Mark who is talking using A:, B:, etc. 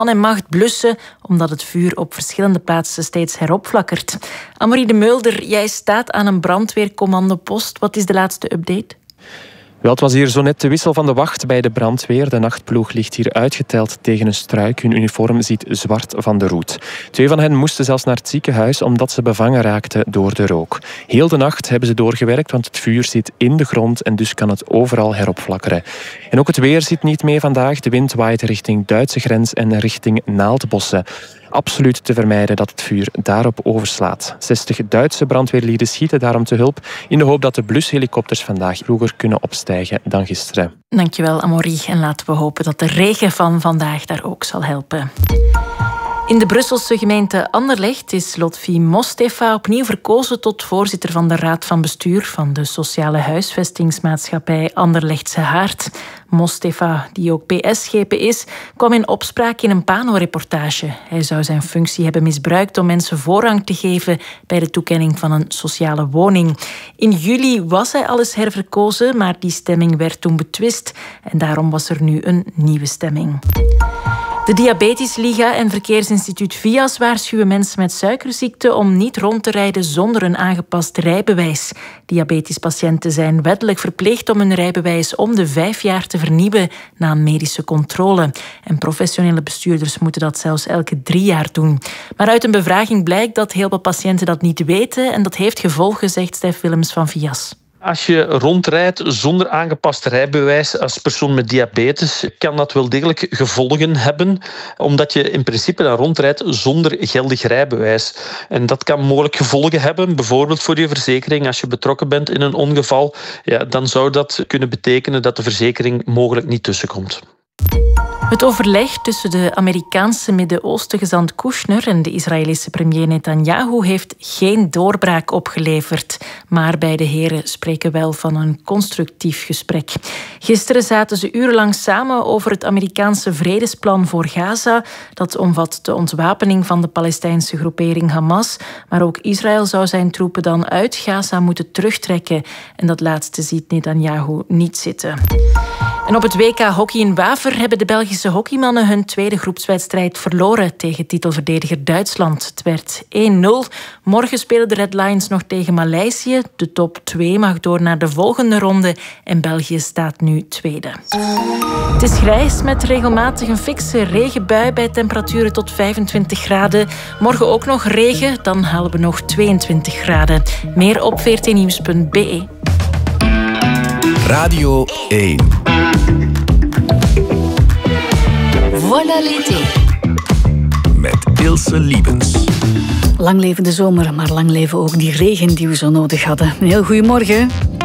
A: en macht blussen, omdat het vuur op verschillende plaatsen steeds heropflakkert. Amory de Mulder, jij staat aan een brandweercommandopost. Wat is de laatste update?
B: Wel, het was hier zo net de wissel van de wacht bij de brandweer. De nachtploeg ligt hier uitgeteld tegen een struik. Hun uniform ziet zwart van de roet. 2 van hen moesten zelfs naar het ziekenhuis omdat ze bevangen raakten door de rook. Heel de nacht hebben ze doorgewerkt, want het vuur zit in de grond en dus kan het overal heropflakkeren. En ook het weer zit niet mee vandaag. De wind waait richting Duitse grens en richting Naaldbossen. Absoluut te vermijden dat het vuur daarop overslaat. 60 Duitse brandweerlieden schieten daarom te hulp in de hoop dat de blushelikopters vandaag vroeger kunnen opstijgen dan gisteren.
A: Dankjewel, Amory. En laten we hopen dat de regen van vandaag daar ook zal helpen. In de Brusselse gemeente Anderlecht is Lotfi Mostefa opnieuw verkozen tot voorzitter van de Raad van Bestuur van de sociale huisvestingsmaatschappij Anderlechtse Haard. Mostefa, die ook PS-schepen is, kwam in opspraak in een Pano-reportage. Hij zou zijn functie hebben misbruikt om mensen voorrang te geven bij de toekenning van een sociale woning. In juli was hij al eens herverkozen, maar die stemming werd toen betwist en daarom was er nu een nieuwe stemming. De Diabetesliga en Verkeersinstituut VIAS waarschuwen mensen met suikerziekte om niet rond te rijden zonder een aangepast rijbewijs. Diabetespatiënten zijn wettelijk verplicht om hun rijbewijs om de 5 jaar te vernieuwen na een medische controle. En professionele bestuurders moeten dat zelfs elke 3 jaar doen. Maar uit een bevraging blijkt dat heel veel patiënten dat niet weten en dat heeft gevolgen, zegt Stef Willems van VIAS.
C: Als je rondrijdt zonder aangepast rijbewijs als persoon met diabetes, kan dat wel degelijk gevolgen hebben, omdat je in principe dan rondrijdt zonder geldig rijbewijs. En dat kan mogelijk gevolgen hebben, bijvoorbeeld voor je verzekering. Als je betrokken bent in een ongeval, dan zou dat kunnen betekenen dat de verzekering mogelijk niet tussenkomt.
A: Het overleg tussen de Amerikaanse Midden-Oosten-gezant Kushner en de Israëlische premier Netanyahu heeft geen doorbraak opgeleverd. Maar beide heren spreken wel van een constructief gesprek. Gisteren zaten ze urenlang samen over het Amerikaanse vredesplan voor Gaza. Dat omvat de ontwapening van de Palestijnse groepering Hamas. Maar ook Israël zou zijn troepen dan uit Gaza moeten terugtrekken. En dat laatste ziet Netanyahu niet zitten. En op het WK Hockey in Waver hebben de Belgische hockeymannen hun tweede groepswedstrijd verloren tegen titelverdediger Duitsland. Het werd 1-0. Morgen spelen de Red Lions nog tegen Maleisië. De top 2 mag door naar de volgende ronde en België staat nu tweede. Het is grijs met regelmatig een fikse regenbui bij temperaturen tot 25 graden. Morgen ook nog regen, dan halen we nog 22 graden. Meer op vrtnieuws.be.
D: Radio 1.
E: Voilà l'été.
D: Met Ilse Liebens.
E: Lang leven de zomer, maar lang leven ook die regen die we zo nodig hadden. Een heel goedemorgen.